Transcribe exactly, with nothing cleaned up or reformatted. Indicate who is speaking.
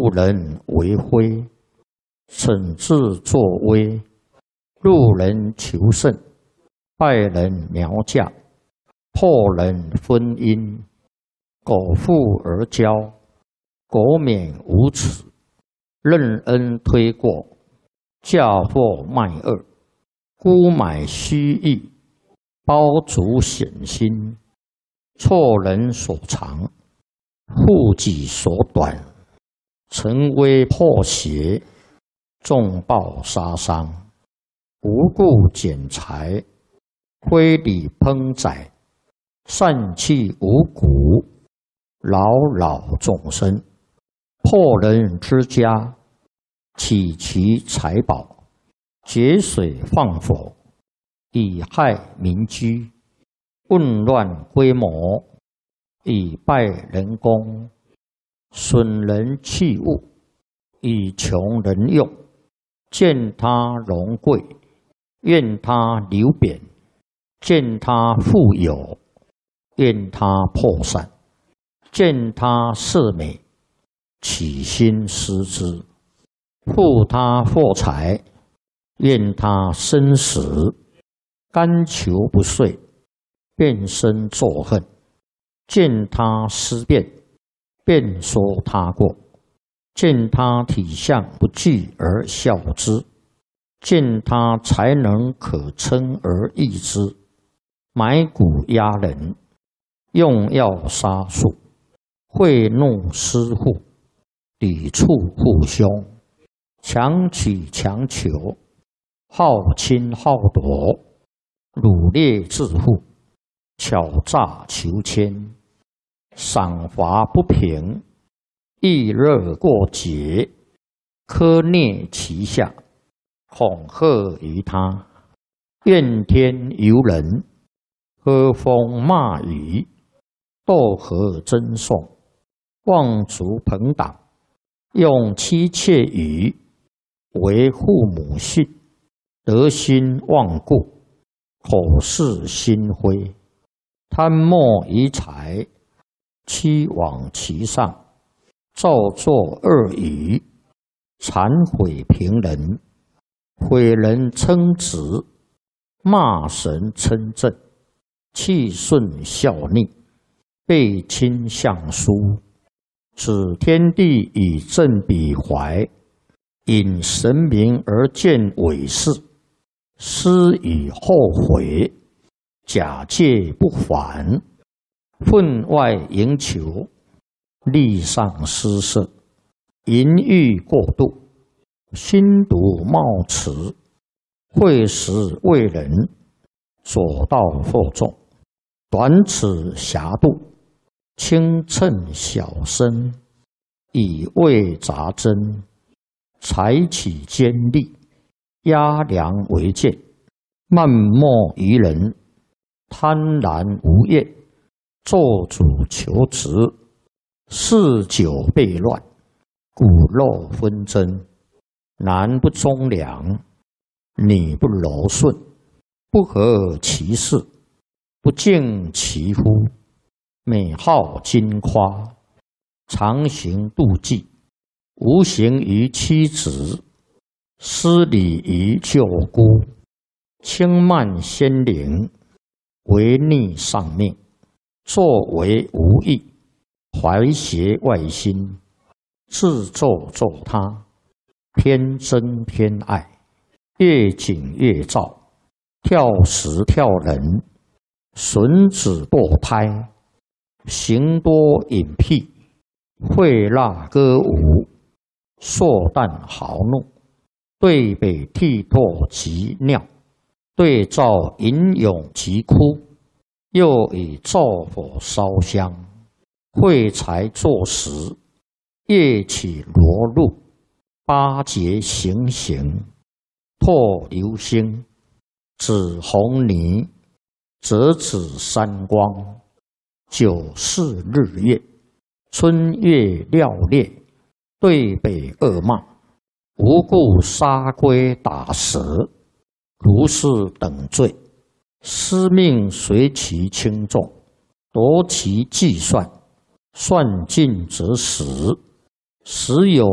Speaker 1: 人为非，惩治作威，路人求胜，败人苗嫁，破人婚姻，苟富而骄，苟免无耻，任恩推过，嫁祸卖恶，沽买虚意，包足险心，错人所长，护己所短，成威破邪，重暴杀伤，无故剪裁，非礼烹宰，散弃五谷，扰扰众生，破人之家，起其财宝，劫水放火，以害民居，混乱规模，以败人功，损人器物，以穷人用，见他荣贵，愿他流贬，见他富有，愿他破散，见他色美，起心思之，负他祸财，愿他生死，甘求不遂，便生作恨，见他思变，便说他过，见他体相不具而笑之，见他才能可称而易之，买骨压人，用药杀术，贿赂私户，抵触父兄，强取强求，好侵好夺，掳掠致富，巧诈求迁，赏罚不平，易热过节，苛虐其下，恐吓于他，怨天尤人，喝风骂雨，斗和争讼，妄足朋党，用妻妾语，为父母信，德心忘故，口是心非，贪墨遗财，欺罔其上，造作恶语，谄毁平人，毁人称职，骂神称正，气顺效逆，背亲相疏，指天地以正彼怀，引神明而见伪事，思以后悔，假借不还，分外营求，利上施舍，淫欲过度，心毒冒迟，会时为人，左道惑众，短尺狭度，轻称小身，以为杂针，采取尖利，压梁为剑，漫莫于人，贪婪无厌，做主求职，嗜酒悖乱，骨肉纷争，男不忠良，女不柔顺，不合其事，不敬其夫，美好矜夸，常行妒忌，无形于妻子，失礼于舅姑，轻慢先灵，违逆上命，作为无益，怀邪外心，自咒咒他，偏憎偏爱，越紧越躁，跳时跳人，损子堕胎，行多隐僻，会蜡歌舞，硕诞豪怒，对北涕唾及尿，对照吟咏及哭，又以灶火烧香，会财作食，夜起罗露，八节行刑，拓流星，指红泥，折指山光，九四日月，春月料烈，对北恶骂，无故杀龟打蛇，如是等罪，司命随其轻重，夺其计算，算尽则死，时有